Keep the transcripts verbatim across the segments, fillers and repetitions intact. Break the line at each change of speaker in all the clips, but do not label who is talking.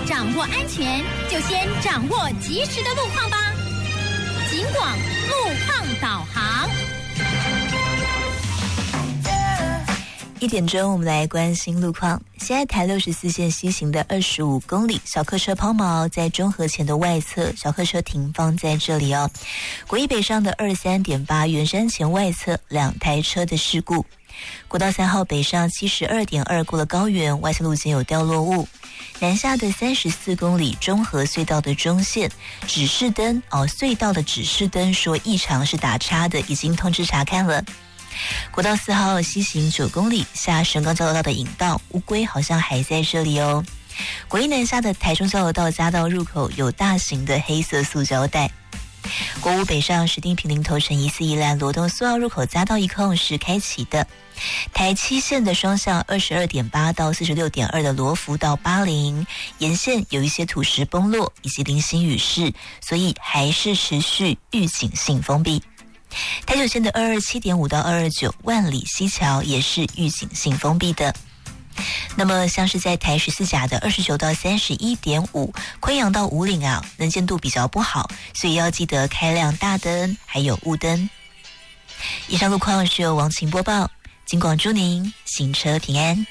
掌握安全，就先掌握及时的路况吧。警广路况导航。
一点钟，我们来关心路况。现在台六十四线西行的二十五公里，小客车抛锚在中和前的外侧，小客车停放在这里哦。国一北上的二三点八圆山前外侧两台车的事故。国道三号北上七十二点二过了高原，外侧路肩有掉落物。南下的三十四公里中和隧道的中线指示灯哦，隧道的指示灯说异常是打叉的，已经通知查看了。国道四号西行九公里下神冈交流道的引道，乌龟好像还在这里哦。国一南下的台中交流道匝道入口有大型的黑色塑胶袋。国五北上石碇坪林头城疑似宜兰罗东苏澳入口匝道一控是开启的。台七线的双向二十二点八到四十六点二的罗浮到巴林沿线有一些土石崩落以及零星雨势，所以还是持续预警性封闭。台九线的二二七点五到二二九万里溪桥也是预警性封闭的。那么像是在台十四甲的二十九到三十一点五昆阳到武岭啊，能见度比较不好，所以要记得开亮大灯还有雾灯。以上路况是由王晴播报，警广祝您行车平安。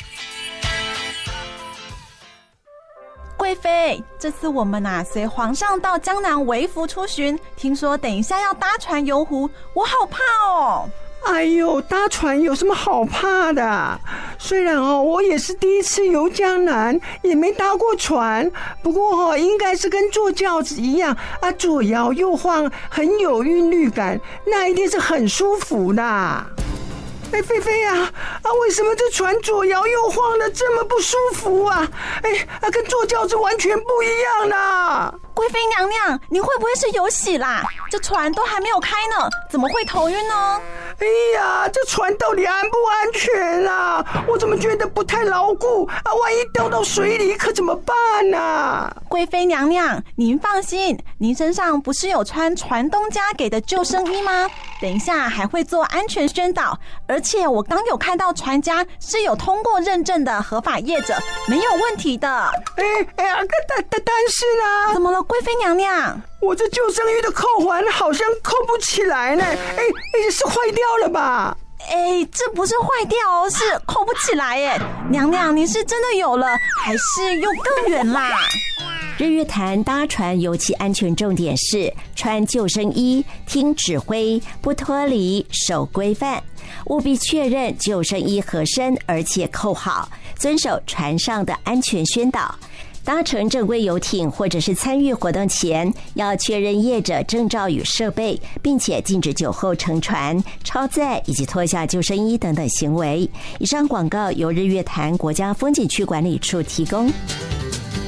贵妃，这次我们啊随皇上到江南微服出巡，听说等一下要搭船游湖，我好怕哦。
哎呦，搭船有什么好怕的？虽然哦，我也是第一次游江南，也没搭过船，不过哦，应该是跟坐轿子一样啊，左摇右晃，很有韵律感，那一定是很舒服的。哎，菲菲啊，啊，为什么这船左摇右晃的这么不舒服啊？哎，啊，跟坐轿子完全不一样啦！
贵妃娘娘，你会不会是有喜啦？这船都还没有开呢，怎么会头晕呢？
哎呀，这船到底安不安全啊？我怎么觉得不太牢固啊？万一掉到水里可怎么办啊？
贵妃娘娘，您放心，您身上不是有穿船东家给的救生衣吗？等一下还会做安全宣导，而且我刚有看到船家是有通过认证的合法业者，没有问题的。
哎哎呀，但但但是呢？
怎么了，贵妃娘娘？
我这救生衣的扣环好像扣不起来呢，哎哎，是坏掉了吧？
哎，这不是坏掉哦，是扣不起来耶。娘娘，你是真的有了，还是又更远啦？
日月潭搭船尤其安全重点是穿救生衣、听指挥、不脱离、守规范，务必确认救生衣合身而且扣好，遵守船上的安全宣导。搭乘正规游艇或者是参与活动前，要确认业者证照与设备，并且禁止酒后乘船、超载以及脱下救生衣等等行为。以上广告由日月潭国家风景区管理处提供。